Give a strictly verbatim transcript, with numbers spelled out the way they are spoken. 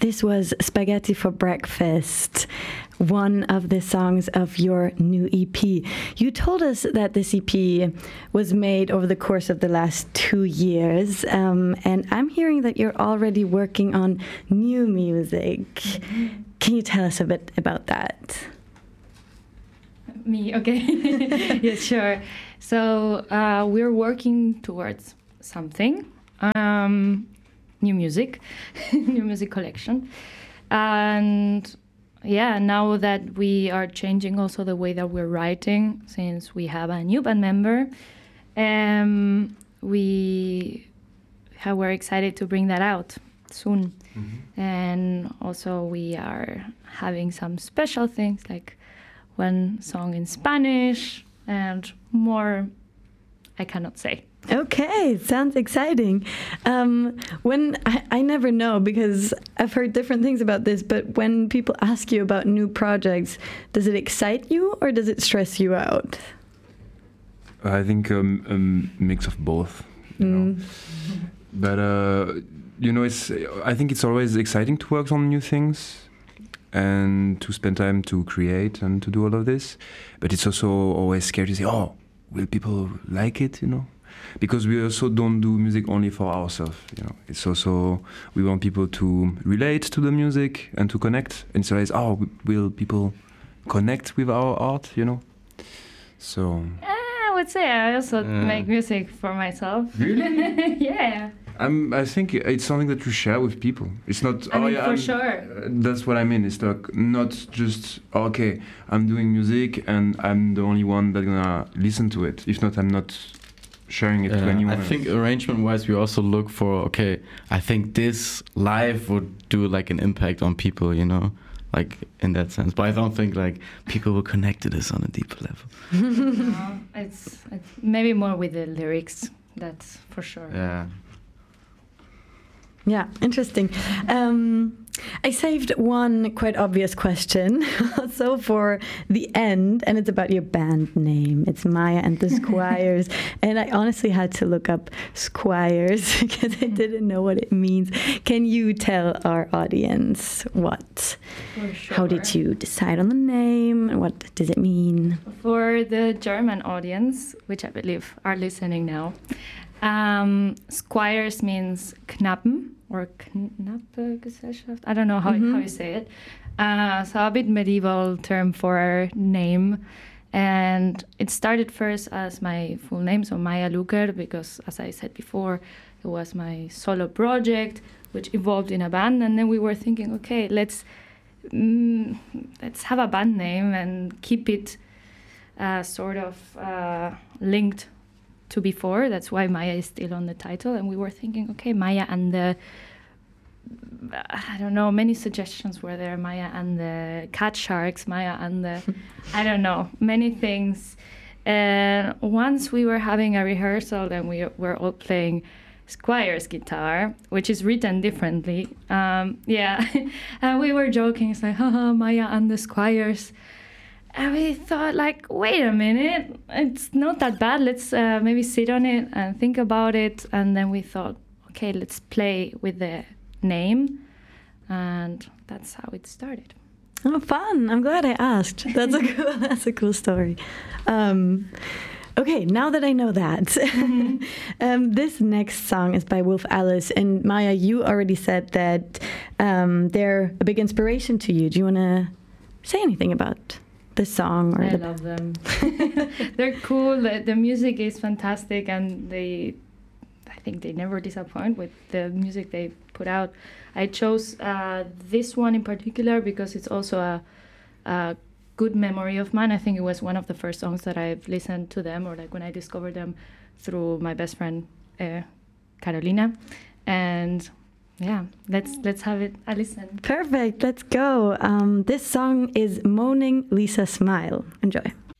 this was Spaghetti for Breakfast, one of the songs of your new E P. You told us that this E P was made over the course of the last two years, um, and I'm hearing that you're already working on new music. Mm-hmm. Can you tell us a bit about that? Me, okay. Yes, sure. So uh, we're working towards something, um, new music, new music collection. And yeah, now that we are changing also the way that we're writing, since we have a new band member, um, we have, we're excited to bring that out soon. Mm-hmm. And also we are having some special things, like one song in Spanish and more I cannot say. Okay, sounds exciting. Um, when I, I never know, because I've heard different things about this, but when people ask you about new projects, does it excite you or does it stress you out? I think um, a mix of both. You mm. know. But uh, you know, it's. I think it's always exciting to work on new things and to spend time to create and to do all of this. But it's also always scary to say, oh, will people like it, you know? Because we also don't do music only for ourselves, you know. It's also, we want people to relate to the music and to connect. And so it's, oh, will people connect with our art, you know? So... I would say I also uh, make music for myself. Really? Yeah. I'm, I think it's something that you share with people. It's not, I oh mean, yeah, for I'm, sure. That's what I mean. It's like not just, oh, okay, I'm doing music and I'm the only one that's gonna listen to it. If not, I'm not sharing it uh, to anyone I else. think arrangement-wise, we also look for, okay, I think this live would do like an impact on people, you know, like in that sense. But I don't think like people will connect to this on a deeper level. No, it's, it's maybe more with the lyrics, that's for sure. Yeah. Yeah, interesting. Um, I saved one quite obvious question also for the end, and it's about your band name. It's Maya and the Squires, and I honestly had to look up Squires because I didn't know what it means. Can you tell our audience what? For sure. How did you decide on the name, and what does it mean? For the German audience, which I believe are listening now, Um, Squires means Knappen or Knappe Gesellschaft. I don't know how, mm-hmm. how you say it. Uh, so a bit medieval term for our name. And it started first as my full name, so Maya Luker, because as I said before, it was my solo project, which evolved in a band. And then we were thinking, okay, let's mm, let's have a band name and keep it uh, sort of uh, linked to before. That's why Maya is still on the title. And we were thinking, okay, Maya and the, I don't know, many suggestions were there. Maya and the cat sharks, Maya and the, I don't know, many things. And once we were having a rehearsal, then we were all playing Squire's guitar, which is written differently. Um, yeah, and we were joking. It's like, haha, Maya and the Squires. And we thought, like, wait a minute, it's not that bad. Let's uh, maybe sit on it and think about it. And then we thought, okay, let's play with the name. And that's how it started. Oh, fun. I'm glad I asked. That's a cool, that's a cool story. Um, okay, now that I know that, mm-hmm. um, this next song is by Wolf Alice. And Maya, you already said that um, they're a big inspiration to you. Do you want to say anything about the song? Or I the love them. They're cool. The, the music is fantastic, and they, I think they never disappoint with the music they put out. I chose uh, this one in particular because it's also a, a good memory of mine. I think it was one of the first songs that I've listened to them, or like when I discovered them through my best friend uh, Carolina, and yeah, let's let's have it a listen. Perfect. Let's go. Um, this song is Moaning Lisa Smile. Enjoy.